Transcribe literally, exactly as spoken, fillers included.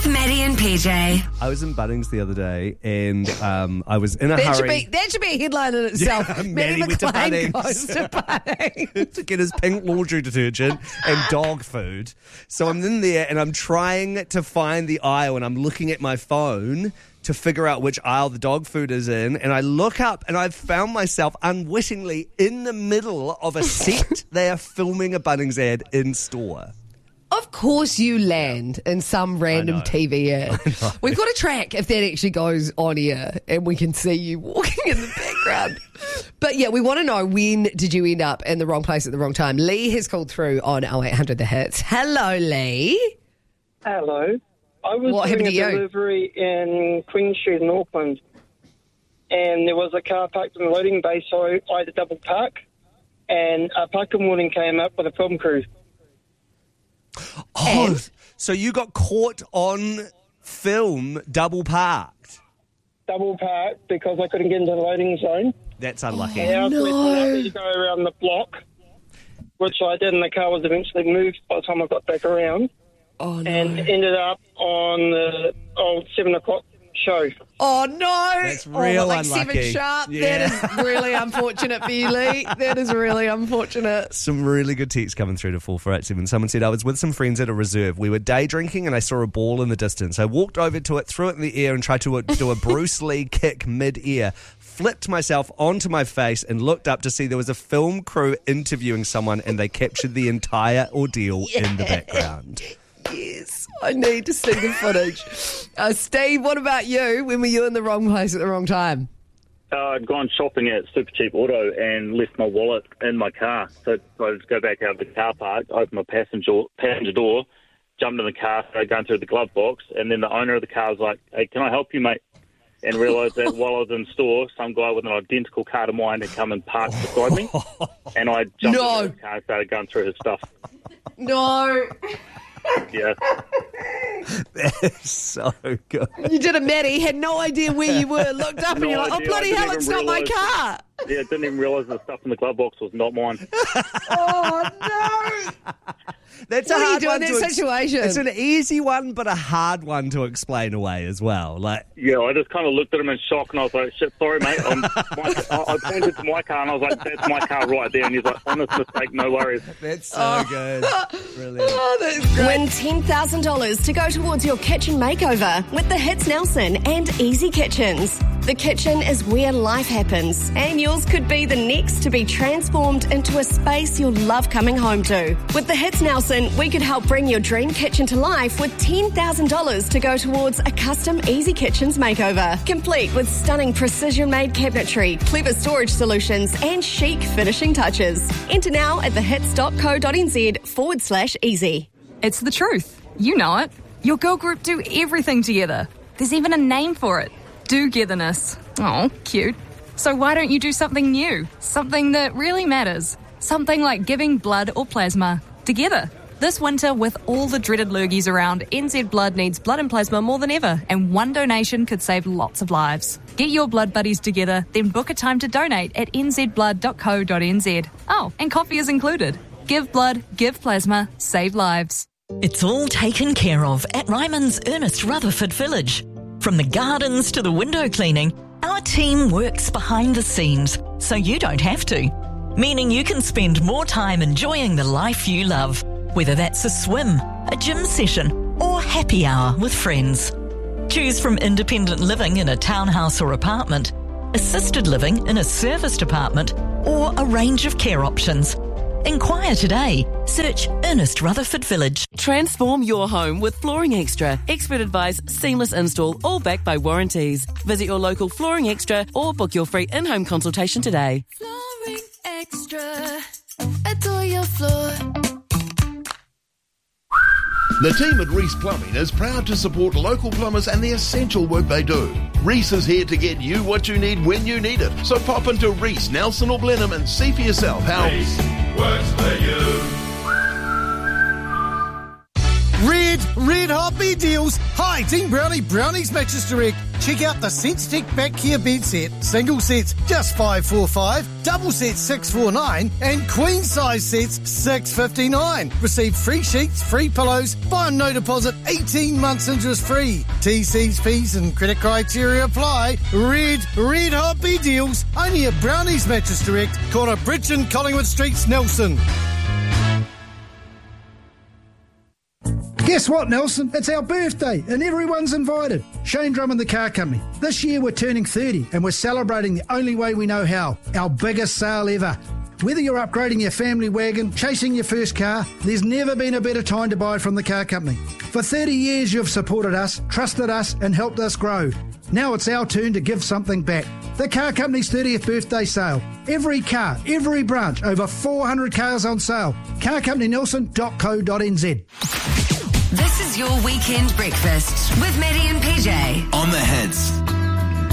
With Maddie and P J. I was in Bunnings the other day and um, I was in a That should, hurry. be, that should be a headline in itself. Yeah, Maddie Maddie went to McLean Bunnings. goes to Bunnings. to get his pink laundry detergent and dog food. So I'm in there and I'm trying to find the aisle and I'm looking at my phone to figure out which aisle the dog food is in. And I look up and I've found myself unwittingly in the middle of a set they are filming a Bunnings ad in store. Of course you land in some random T V ad. We've got to track if that actually goes on air and we can see you walking in the background. But yeah, we want to know, when did you end up in the wrong place at the wrong time? Lee has called through on oh eight hundred The Hits. Hello, Lee. Hello. I was What doing happened a to you? delivery in Queen Street in Auckland, and there was a car parked in the loading bay, so I had to double park, and a parking warning came up with a film crew. Oh, And? so you got caught on film double parked. Double parked because I couldn't get into the loading zone. That's unlucky. And I was no. waiting to go around the block, which I did, and the car was eventually moved by the time I got back around, Oh, no. and ended up on the old seven o'clock show. Oh, no. That's Oh, real like unlucky. seven sharp. Yeah. That is really unfortunate for you, Lee. That is really unfortunate. Some really good texts coming through to four four eight seven. Someone said, I was with some friends at a reserve. We were day drinking and I saw a ball in the distance. I walked over to it, threw it in the air and tried to do a Bruce Lee kick mid-air. Flipped myself onto my face and looked up to see there was a film crew interviewing someone and they captured the entire ordeal in the background. Yes, I need to see the footage. Uh, Steve, what about you? When were you in the wrong place at the wrong time? Uh, I'd gone shopping at Super Cheap Auto and left my wallet in my car. So I just go back out of the car park, open my passenger passenger door, jumped in the car, started going through the glove box, and then the owner of the car was like, hey, can I help you, mate? And realised that while I was in store, some guy with an identical car to mine had come and parked beside me. And I jumped No. into the car and started going through his stuff. No. Yeah. That's so good. You did a Maddie, had no idea where you were, looked up No and you're like, oh, idea. bloody I hell, didn't it's even not my realise. car. Yeah, didn't even realise the stuff in the glove box was not mine. Oh, no. That's What a do you hard do one in to that ex- situation? It's an easy one, but a hard one to explain away as well. Like, Yeah, I just kind of looked at him in shock and I was like, shit, sorry, mate. I'm, my, I, I pointed to my car and I was like, that's my car right there. And he's like, honest mistake, no worries. that's so good. Brilliant. Oh, that's great. Win ten thousand dollars to go towards your kitchen makeover with the Hits Nelson and Easy Kitchens. The kitchen is where life happens, and yours could be the next to be transformed into a space you'll love coming home to. With the Hits Nelson, we could help bring your dream kitchen to life with ten thousand dollars to go towards a custom Easy Kitchens makeover, complete with stunning precision-made cabinetry, clever storage solutions, and chic finishing touches. Enter now at thehits.co.nz forward slash easy. It's the truth. You know it. Your girl group do everything together. There's even a name for it. Do-getherness. Oh, cute. So why don't you do something new? Something that really matters. Something like giving blood or plasma together. This winter, with all the dreaded lurgies around, N Z Blood needs blood and plasma more than ever, and one donation could save lots of lives. Get your blood buddies together, then book a time to donate at n z blood dot co dot n z. Oh, and coffee is included. Give blood, give plasma, save lives. It's all taken care of at Ryman's Ernest Rutherford Village. From the gardens to the window cleaning, our team works behind the scenes so you don't have to. Meaning you can spend more time enjoying the life you love, whether that's a swim, a gym session, or happy hour with friends. Choose from independent living in a townhouse or apartment, assisted living in a serviced apartment, or a range of care options. Inquire today. Search Ernest Rutherford Village. Transform your home with Flooring Extra. Expert advice, seamless install, all backed by warranties. Visit your local Flooring Extra or book your free in-home consultation today. Flooring Extra. Adore your floor. The team at Reese Plumbing is proud to support local plumbers and the essential work they do. Reese is here to get you what you need when you need it. So pop into Reese, Nelson or Blenheim and see for yourself how Reese works for you. Really? red, red hot bed deals. Hi, Team Brownie, Brownie's Mattress Direct. Check out the SenseTech Back Care bed set. Single sets just five forty-five, double sets six forty-nine, and queen size sets six fifty-nine. Receive free sheets, free pillows, buy on no deposit, eighteen months interest free. T Cs, Ps and credit criteria apply. Red, red hot bed deals. Only at Brownie's Mattress Direct, corner Bridge and Collingwood Streets, Nelson. Guess what, Nelson? It's our birthday and everyone's invited. Shane Drummond, the car company. This year we're turning thirty and we're celebrating the only way we know how. Our biggest sale ever. Whether you're upgrading your family wagon, chasing your first car, there's never been a better time to buy from the car company. For thirty years you've supported us, trusted us and helped us grow. Now it's our turn to give something back. The car company's thirtieth birthday sale. Every car, every branch, over four hundred cars on sale. car company nelson dot co dot n z. This is your weekend breakfast with Maddie and P J. On the Hits.